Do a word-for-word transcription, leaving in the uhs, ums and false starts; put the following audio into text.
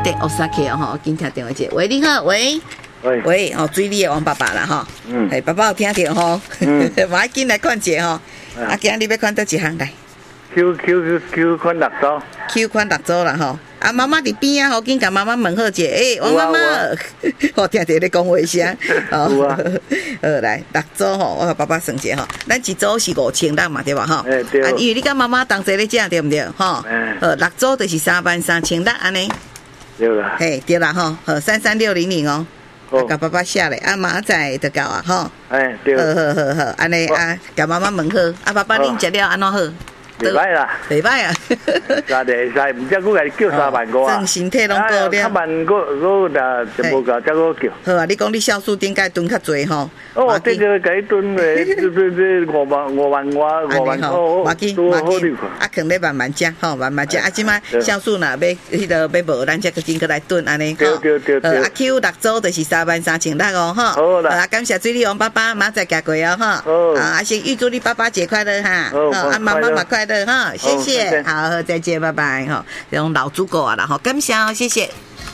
店奥萨克哦，哈，今天电话接，喂，你好，喂。 喂喂，哦，水里的王爸爸啦，吼，嗯，嘿，爸爸有听到吼，嗯，马紧来看者吼，啊，今日你要看倒一项来 ？Q Q Q 款六组 ，Q 款六组啦，吼，啊，妈妈伫边啊，好紧甲妈妈问好者，诶，王妈妈，我听着你讲话声， 哦， 好来六组吼，我甲爸爸算者吼，咱一组是五千六嘛，对吧？吼， 诶对， 啊，因为你甲妈妈同齐咧食，对毋对？吼，呃，六组就是三万三千六安尼， 对啦， 嘿，对啦，吼，好，三三六零零哦。啊，甲爸爸写咧，啊，明仔就到啊，吼。 哎，对。 好好好好，安尼啊，甲妈妈问好，啊，爸爸恁食了安怎好？ 袂歹啦， 袂歹啊。 三个会使，唔只我家叫三万五啊。 算身体拢够了。 三万我我若全部搞，才我叫。 好啊，你讲你酵素顶界囤较济吼。 哦，这个甲伊囤诶，这这这五万五万外五万块， 马紧马紧，啊，可能慢慢食吼，慢慢食。啊，即摆酵素若要迄个要无，咱才个紧过来囤安尼吼。 对对对对。 啊 ，Q 六组就是三万三千六哦，吼。 好啦。 啊，感谢水里王爸爸，明仔加过哦，吼。 好。 啊，先预祝你爸爸节快乐哈。好。啊，妈妈嘛快乐哈，谢谢。好，再见，拜拜哈。这种老祖国啊啦，好，感谢哦，谢谢。